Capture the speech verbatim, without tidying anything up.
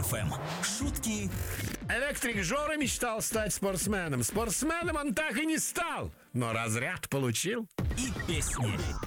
эф эм. Шутки Электрик Жора мечтал стать спортсменом. Спортсменом он так и не стал, но разряд получил. и песни.